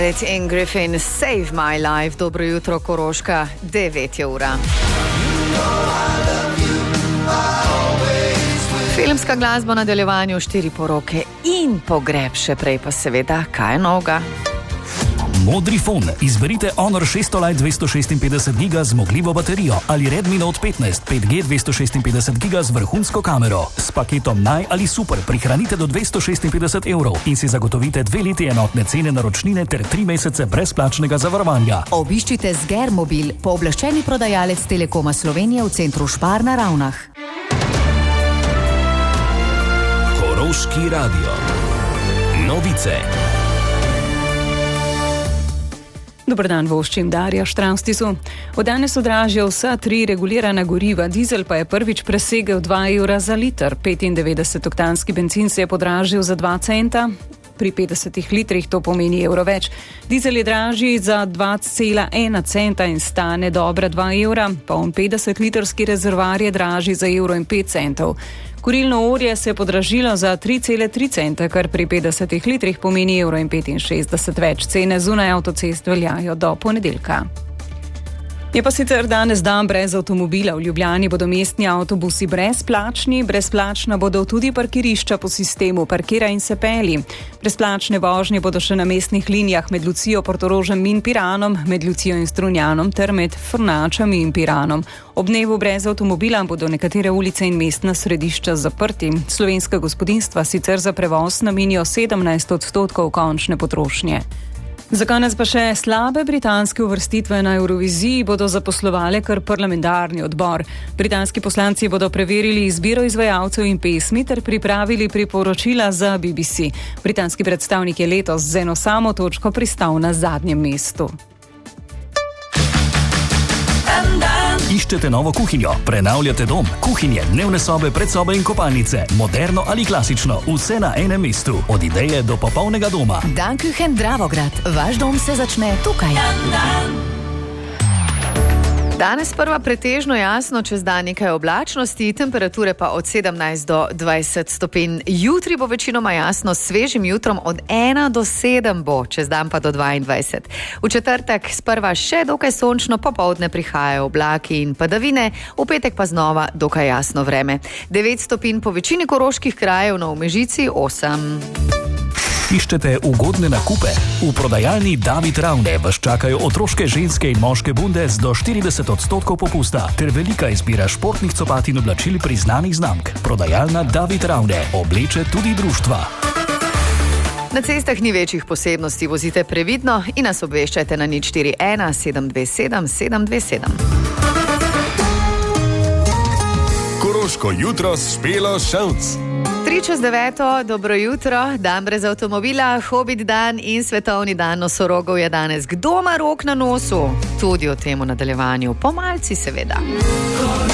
In Griffin, Save My Life. Dobro jutro, Koroška, 9 je ura. Filmska glasba v nadaljevanju, 4 poroke in pogreb, še prej pa seveda, kaj je novega? Modrifon. Izberite Honor 600 Lite 256 GB zmogljivo baterijo ali Redmi Note 15 5G 256 GB z vrhunsko kamero. S paketom Naj ali Super prihranite do 256 € in si zagotovite 2 leti enotne cene naročnine ter 3 mesece brezplačnega zavarovanja. Obiščite Sgermobil, pooblaščeni prodajalec Telekoma Slovenije v centru Špar na Ravnah. Koroški radio. Novice. Dobar dan, voščim Darja Štravstisu. Od danes odražajo vsa 3 regulirana goriva, dizel pa je prvič presegel 2 € za liter. 95-oktanski bencin se je podražil za 2 centa, pri 50 litrih to pomeni evro več. Dizel je dražji za 2,1 centa in stane dobra 2 €, poln 50-litrski rezervoar je dražji za 1,05 €. Kurilno olje se je podražilo za 3,3 centa, kar pri 50 litrih pomeni 1,65 € več. Cene zunaj avtocest veljajo do ponedeljka. Je pa sicer danes dan brez avtomobila. V Ljubljani bodo mestni avtobusi brezplačni, brezplačna bodo tudi parkirišča po sistemu Parkiraj in se pelji. Brezplačne vožnje bodo še na mestnih linijah med Lucijo, Portorožem in Piranom, med Lucijo in Strunjanom ter med Frnačami in Piranom. Ob dnevu brez avtomobila bodo nekatere ulice in mestna središča zaprti. Slovenska gospodinjstva sicer za prevoz namenijo 17% končne potrošnje. Za konec pa še slabe britanske uvrstitve na Evroviziji bodo zaposlovale kar parlamentarni odbor. Britanski poslanci bodo preverili izbiro izvajalcev in pesmi ter pripravili priporočila za BBC. Britanski predstavnik je letos z eno samo točko pristal na zadnjem mestu. Iščete novo kuhinjo, prenavljate dom, kuhinje, dnevne sobe, predsobe in kopalnice, moderno ali klasično, vse na enem mestu, od ideje do popolnega doma. Danküchen Dravograd, vaš dom se začne tukaj. Danes prva pretežno jasno, čez dan nekaj oblačnosti, temperature pa od 17 do 20 stopinj. Jutri bo večinoma jasno, s svežim jutrom od 1 do 7 bo, čez dan pa do 22. V četrtek sprva še dokaj sončno, popoldne prihajajo oblaki in padavine, v petek pa znova dokaj jasno vreme. 9 stopinj po večini koroških krajev, na Mežici 8. Iščete ugodne nakupe? V prodajalni David Ravne vas čakajo otroške, ženske in moške bunde z do 40% popusta ter velika izbira športnih copat in oblačil priznanih znamk. Prodajalna David Ravne obleče tudi društva. Na cestah ni večjih posebnosti, vozite previdno in nas obveščajte na 041 727 727. Koroško jutro s Špelo Ševc. 8:03, dobro jutro, dan brez avtomobila, Hobit dan in svetovni dan nosorogov je danes. Kdo ima rok na nosu? Tudi o tem v nadaljevanju, po malci seveda.